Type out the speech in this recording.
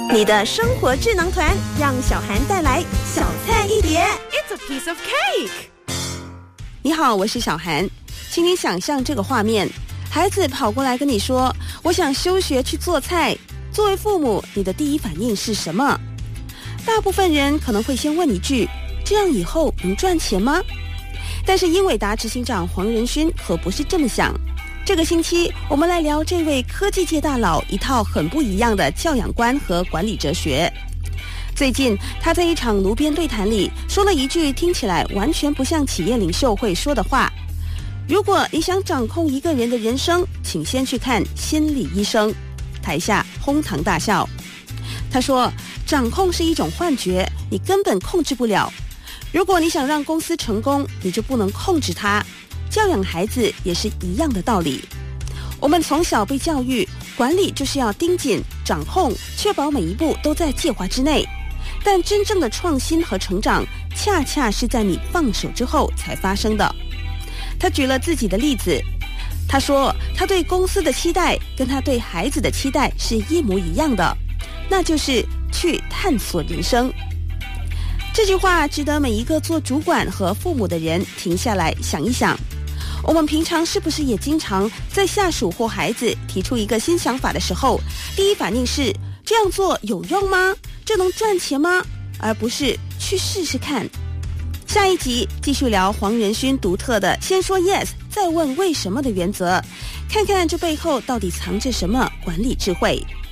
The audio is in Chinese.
你的生活智囊团，让小涵带来小菜一碟。 It's a piece of cake。 你好，我是小涵，请你想象这个画面，孩子跑过来跟你说，我想休学去做菜。作为父母，你的第一反应是什么？大部分人可能会先问一句，这样以后能赚钱吗？但是英伟达执行长黄仁勋可不是这么想。这个星期我们来聊这位科技界大佬一套很不一样的教养观和管理哲学。最近他在一场炉边对谈里说了一句听起来完全不像企业领袖会说的话，如果你想掌控一个人的人生，请先去看心理医生。台下哄堂大笑。他说，掌控是一种幻觉，你根本控制不了。如果你想让公司成功，你就不能控制它。教养孩子也是一样的道理。我们从小被教育，管理就是要盯紧、掌控，确保每一步都在计划之内。但真正的创新和成长，恰恰是在你放手之后才发生的。他举了自己的例子，他说，他对公司的期待跟他对孩子的期待是一模一样的，那就是去探索人生。这句话值得每一个做主管和父母的人停下来想一想。我们平常是不是也经常在下属或孩子提出一个新想法的时候，第一反应是这样做有用吗？这能赚钱吗？而不是去试试看。下一集继续聊黄仁勋独特的先说 yes 再问为什么的原则，看看这背后到底藏着什么管理智慧。